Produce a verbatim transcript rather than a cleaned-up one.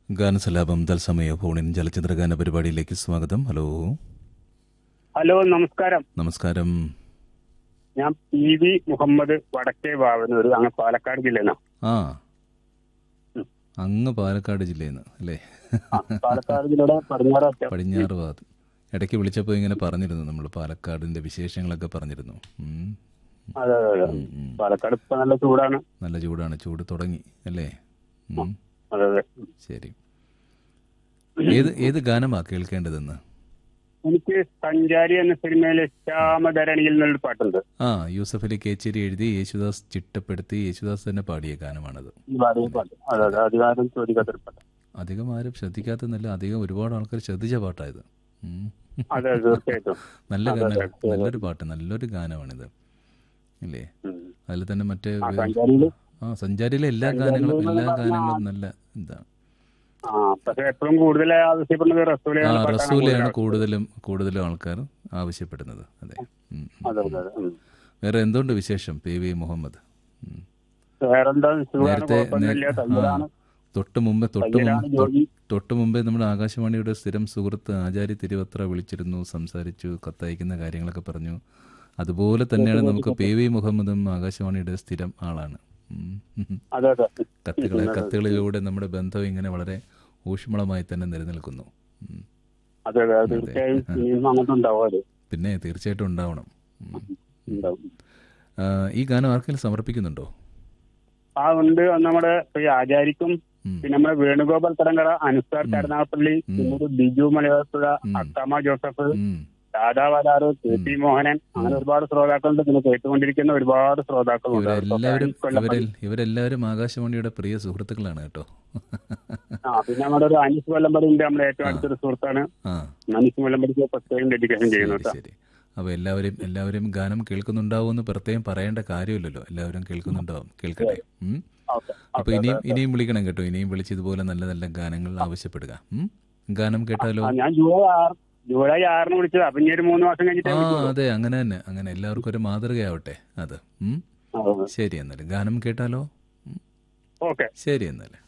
ഗാനസലാപം തത്സമയ ഫോണിൻ ചലച്ചിത്ര ഗാന പരിപാടിയിലേക്ക് സ്വാഗതം. ഹലോ ഹലോ നമസ്കാരം. നമസ്കാരം. ഞാൻ പി വി മുഹമ്മദ്, വടക്കേ വാവനൂർ, അങ്ങ് പാലക്കാട് ജില്ലയിൽ നിന്നാണ്. ആ അങ്ങ് പാലക്കാട് ജില്ലയിൽ നിന്ന് അല്ലേ? പാലക്കാട് ജില്ലയുടെ പടിഞ്ഞാറ് അറ്റം. പടിഞ്ഞാറ് ഭാഗത്ത്. ഇടയ്ക്ക് വിളിച്ചപ്പോൾ ഇങ്ങനെ പറഞ്ഞിരുന്നു, നമ്മൾ പാലക്കാടിന്റെ വിശേഷങ്ങളൊക്കെ പറഞ്ഞിരുന്നു. ഉം. അതെ അതെ അതെ. പാലക്കാട് ഇപ്പൊ നല്ല ചൂടാണ്. നല്ല ചൂടാണ്, ചൂട് തുടങ്ങി അല്ലേ? ഉം. അതെ അതെ. ശരി. ഏത് ഏത് ഗാനമാ കേൾക്കേണ്ടതെന്ന്? എനിക്ക് സഞ്ചാരി എന്ന സിനിമയിലെ ശ്യാമധരണിയിൽ നിന്നൊരു പാട്ടുണ്ട്. ആ യൂസഫ് അലി കേച്ചേരി എഴുതി യേശുദാസ് ചിട്ടപ്പെടുത്തി യേശുദാസ് തന്നെ പാടിയ ഗാനമാണത്. ഈ പാടിയ പാട്ട്. അതെ അതെ. അധികാരം ചോദിക്കാത്തൊരു പാട്ട്. അധികം ആരും ശ്രദ്ധിക്കാത്തന്നല്ല, അധികം ഒരുപാട് ആൾക്കാർ ശ്രദ്ധിച്ച പാട്ടായത്. അതെ തീർച്ചയായിട്ടും. നല്ല ഗാനം, നല്ലൊരു പാട്ട്, നല്ലൊരു ഗാനമാണിത് അല്ലേ? അതിൽ തന്നെ മറ്റേ ആ സഞ്ചാരിയിലെ എല്ലാ ഗാനങ്ങളും എല്ലാ ഗാനങ്ങളും നല്ല ഇതാണ്. എപ്പോഴും കൂടുതൽ ആവശ്യപ്പെടുന്നത് ആ റസൂലയാണ് കൂടുതലും കൂടുതലും ആൾക്കാർ ആവശ്യപ്പെടുന്നത്. അതെ. വേറെ എന്തുകൊണ്ട് വിശേഷം പി വി മുഹമ്മദ്? നേരത്തെ തൊട്ട് മുമ്പേ തൊട്ട് മുമ്പ് തൊട്ട് മുമ്പേ നമ്മുടെ ആകാശവാണിയുടെ സ്ഥിരം സുഹൃത്ത് ആചാര്യ തിരുവത്ര വിളിച്ചിരുന്നു, സംസാരിച്ചു, കത്തയക്കുന്ന കാര്യങ്ങളൊക്കെ പറഞ്ഞു. അതുപോലെ തന്നെയാണ് നമുക്ക് പി വി മുഹമ്മദും ആകാശവാണിയുടെ സ്ഥിരം ആളാണ്. കത്തുകളെ കത്തുകളിലൂടെ നമ്മുടെ ബന്ധം ഇങ്ങനെ വളരെ ഊഷ്മളമായി തന്നെ നിലനിൽക്കുന്നു. പിന്നെ തീർച്ചയായിട്ടും ഉണ്ടാവണം. ഈ ഗാനം ആർക്കെങ്കിലും സമർപ്പിക്കുന്നുണ്ടോ? ആ ഉണ്ട്. നമ്മുടെ ആചാരിക്കും പിന്നെ നമ്മുടെ വേണുഗോപാൽ തടങ്കറ, അനുസാർ കരുനാഗപ്പള്ളി, പിന്നെ Biju Malayalappuzha, Akkamma Joseph, Radha വലാറ്, K P Mohanan, അങ്ങനെ ഒരുപാട് ശ്രോതാക്കളുണ്ട്. പിന്നെ കേട്ടുകൊണ്ടിരിക്കുന്ന ഒരുപാട് ശ്രോതാക്കളുണ്ട്. ഇവരെല്ലാവരും ആകാശവാണിയുടെ പ്രിയ സുഹൃത്തുക്കളാണ് കേട്ടോ. ആ പിന്നെ നമ്മുടെ ഒരു അനീസ് വല്ലമ്പടിന്റെ നമ്മുടെ ഏറ്റവും അടുത്തൊരു സുഹൃത്താണ്. അനീസ് വല്ലമ്പടിക്ക് പ്രത്യേകം ഡെഡിക്കേഷൻ ചെയ്യുന്നു. അപ്പൊ എല്ലാവരും എല്ലാവരും ഗാനം കേൾക്കുന്നുണ്ടാവും എന്ന് പ്രത്യേകം പറയേണ്ട കാര്യമില്ലല്ലോ, എല്ലാവരും കേൾക്കുന്നുണ്ടാവും. കേൾക്കട്ടെ. അപ്പൊ ഇനിയും ഇനിയും വിളിക്കണം കേട്ടോ. ഇനിയും വിളിച്ച് ഇതുപോലെ നല്ല നല്ല ഗാനങ്ങൾ ആവശ്യപ്പെടുക. ഗാനം കേട്ടാലോ? ഞാൻ ജൂലൈ ആറ് ജൂലൈ ആറിന് വിളിച്ചത്. അപ്പൊ ഇനി ഒരു മൂന്ന് മാസം കഴിഞ്ഞിട്ട്. ആ അതെ, അങ്ങനെ തന്നെ. അങ്ങനെ എല്ലാവർക്കും ഒരു മാതൃകയാവട്ടെ അത്. ശരി, എന്നാലും ഗാനം കേട്ടാലോ? ഓക്കെ, ശരി എന്നാല്.